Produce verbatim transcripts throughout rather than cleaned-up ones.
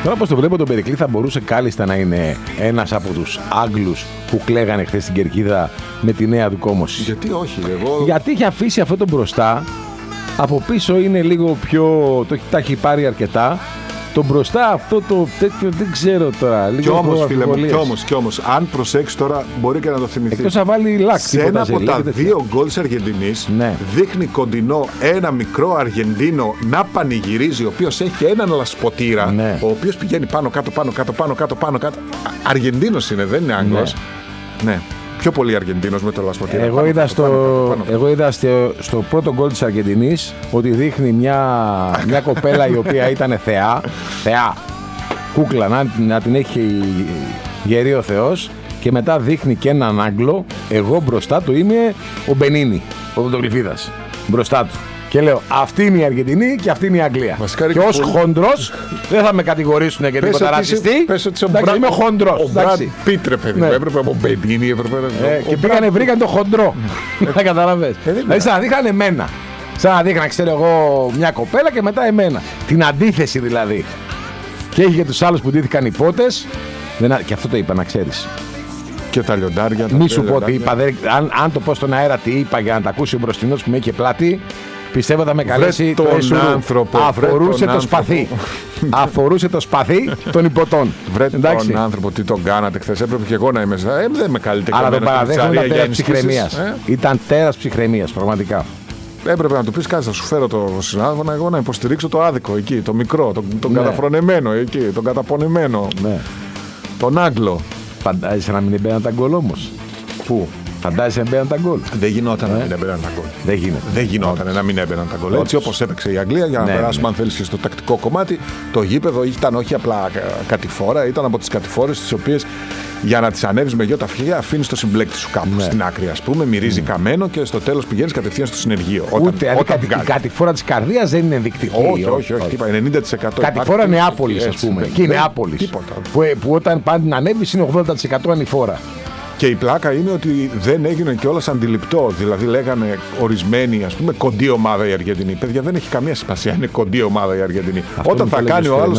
Τώρα πως το βλέπω τον Περικλή θα μπορούσε κάλλιστα να είναι ένας από τους Άγγλους που κλαίγανε χθες στην κερκίδα με τη νέα του κόμωση. Γιατί όχι, εγώ... Γιατί είχε αφήσει αυτό το μπροστά, από πίσω είναι λίγο πιο... το τα έχει πάρει αρκετά. Το μπροστά αυτό το τέτοιο δεν ξέρω τώρα. Κι όμως, φίλε μου, κι όμως, κι όμως, αν προσέξει τώρα, μπορεί και να το θυμηθεί. Εκτός να βάλει λάκ. Σε ένα από τα δύο γκολ της Αργεντινής, ναι, δείχνει κοντινό ένα μικρό Αργεντίνο να πανηγυρίζει, ο οποίος έχει έναν λασποτήρα, ναι, ο οποίος πηγαίνει πάνω κάτω, πάνω κάτω, πάνω κάτω, πάνω κάτω. Αργεντίνος είναι, δεν είναι Άγγλος. Ναι. ναι. Πιο πολύ Αργεντίνος με το λασποτήρα. Εγώ, πάνω, είδα, πάνω, στο, πάνω, πάνω, πάνω, πάνω. εγώ είδα στο, στο πρώτο γκολ της Αργεντινής ότι δείχνει μια, μια κοπέλα η οποία ήταν θεά, θεά, κούκλα, να, να την έχει γερεί ο Θεός, και μετά δείχνει και έναν Άγγλο. Εγώ μπροστά του είμαι ο Μπενίνι, ο Πρωτογλυφίδας, μπροστά του. Και λέω, αυτή είναι η Αργεντινή και αυτή είναι η Αγγλία. Και ως πολύ... χοντρός δεν θα με κατηγορήσουν για τίποτα ρατσιστή. Πες ότι μπρα... είμαι χοντρός. Ο Μπραντ Πίτ, ρε παιδί, ναι, έπρεπε από Μπενίνι, έπρεπε. Ε, και πήγανε, βρήκαν το χοντρό. Δεν καταλαβαίνεις. Δηλαδή σαν να δείχναν εμένα. Σαν να δείχναν, ξέρω εγώ, μια κοπέλα και μετά εμένα. Την αντίθεση δηλαδή. Και έχει και τους άλλους που ντύθηκαν υπότες. Και αυτό το είπα, να ξέρεις. Και τα λιοντάρια. Μη σου πω τι είπα. Αν το πω στον αέρα τι είπα για να τα ακούσει ο μπροστινός που με είχε πλάτη. Πιστεύω θα με καλέσει τον το άνθρωπο. Αφορούσε το σπαθί. Αφορούσε το σπαθί των υποτών. Βρε τον άνθρωπο, τι τον κάνατε χθες. Έπρεπε και εγώ να είμαι. Ε, δεν με καλείτε κανένα. Αλλά τον παραδέχομαι, ήταν τέρας ψυχραιμίας. Ε? Ήταν τέρας ψυχραιμίας, πραγματικά. Έπρεπε να του πεις κάτι, θα σου φέρω το συνάδελφο να, εγώ να υποστηρίξω το άδικο εκεί, το μικρό, τον, τον ναι. καταφρονεμένο εκεί, τον καταπονεμένο. Ναι. Τον Άγγλο. Φαντάζεσαι να μην έμπαιναν τα γκολ όμως. Πού? Φαντάζεσαι να έμπαιναν τα γκολ. Δεν γινόταν ε? να μην έμπαιναν τα γκολ. Δεν γίνεται. Δεν γινόταν okay. να μην έμπαιναν τα γκολ. Έτσι όπως έπαιξε η Αγγλία, για να ναι, περάσουμε, ναι, αν θέλεις, στο τακτικό κομμάτι, το γήπεδο ήταν όχι απλά κατηφόρα, ήταν από τις κατηφόρες τις οποίες για να τις ανέβεις με γιο τα αυτιά αφήνεις το συμπλέκτη σου κάπου ναι. στην άκρη, ας πούμε, μυρίζει mm. καμένο και στο τέλος πηγαίνεις κατευθείαν στο συνεργείο. Ούτε, όταν, όταν η κατηφόρα της καρδίας δεν είναι ενδεικτική. Όχι, όχι, όχι. Είπα ενενήντα τοις εκατό. Κατηφόρα Νεάπολης, ας πούμε. Και η Νεάπολης. Που, που όταν πάνε να ανέβεις είναι ογδόντα τοις εκατό ανηφόρα. Και η πλάκα είναι ότι δεν έγινε κιόλας αντιληπτό. Δηλαδή λέγανε ορισμένοι, ας πούμε, κοντή ομάδα η Αργεντινή. Παιδιά, δεν έχει καμία σημασία, είναι κοντή ομάδα η Αργεντινή. Αυτό όταν θα κάνει ο άλλος.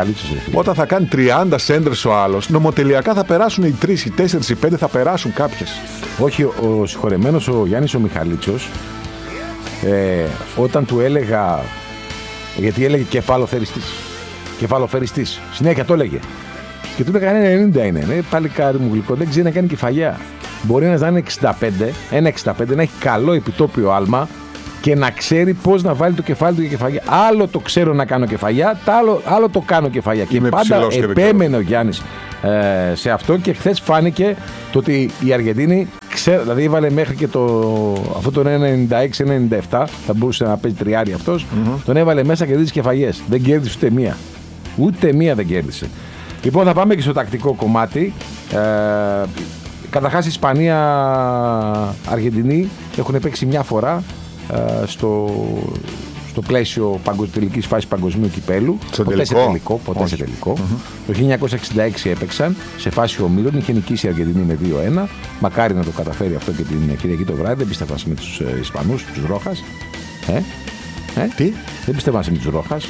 Ο όταν θα κάνει τριάντα σέντρες ο άλλος, νομοτελειακά θα περάσουν οι τρεις, οι τέσσερις, οι πέντε, θα περάσουν κάποιες. Όχι, ο συγχωρεμένος ο Γιάννης ο Μιχαλίτσος, ε, όταν του έλεγα. Γιατί έλεγε κεφαλοθεριστής. Κεφαλοθεριστής. Συνέχεια το έλεγε. Και του έλεγα ένα ενενήντα είναι. Ναι, παλικάρι μου γλυκό, δεν ξέρει να κάνει κεφαλιά. Μπορεί να είναι εξήντα πέντε, ένα εξήντα πέντε, να έχει καλό επιτόπιο άλμα και να ξέρει πώς να βάλει το κεφάλι του για κεφαλιά. Άλλο το ξέρω να κάνω κεφαλιά, άλλο, άλλο το κάνω κεφαλιά. Είμαι και πάντα επέμενε ο Γιάννης ε, σε αυτό, και χθες φάνηκε το ότι η Αργεντίνη ξέρει, δηλαδή έβαλε μέχρι και το, αυτό το ένα ενενήντα έξι ένα ενενήντα επτά, θα μπορούσε να παίζει τριάρι αυτός, mm-hmm. τον έβαλε μέσα και δεις κεφαλιές. Δεν κέρδισε ούτε μία. Ούτε μία δεν κέρδισε. Λοιπόν, θα πάμε και στο τακτικό κομμάτι. Ε, καταρχάς, Ισπανία-Αργεντινή έχουν παίξει μια φορά ε, στο, στο πλαίσιο τελικής φάσης παγκοσμίου κυπέλου. Στο ποτέ τελικό. σε τελικό. Ποτέ σε τελικό. Mm-hmm. Το χίλια εννιακόσια εξήντα έξι έπαιξαν σε φάση ομίλων. Είχε νικήσει η Αργεντινή με δύο ένα. Μακάρι να το καταφέρει αυτό και την Κυριακή το βράδυ. Δεν πίστευα με τους ε, Ισπανούς, τους Ρόχας. Ε? Ε? Τι? Δεν πίστευα με τους Ρόχας.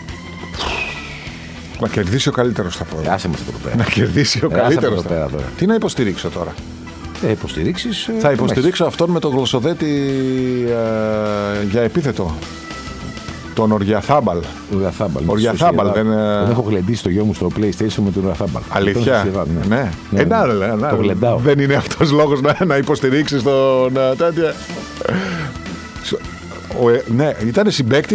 Να κερδίσει ο καλύτερος θα πω. Άσε μας εδώ πέρα. Να κερδίσει ο καλύτερος. Θα... Τι να υποστηρίξω τώρα. Ε, υποστηρίξεις, θα υποστηρίξω αυτόν με τον γλωσσοδέτη ε, για επίθετο. Τον Οριαθάμπαλ. Οριαθάμπαλ. Οριαθάμπαλ. Δεν, δεν έχω γλεντήσει το γιο μου στο PlayStation με τον Οριαθάμπαλ. Αλήθεια. Ναι. ναι. ναι. Ε, να, ναι, ναι. Το γλεντάω. Δεν είναι αυτός λόγος να, να υποστηρίξεις τον τέτοια. Ο, ε, ναι, ήταν συμπαίκτης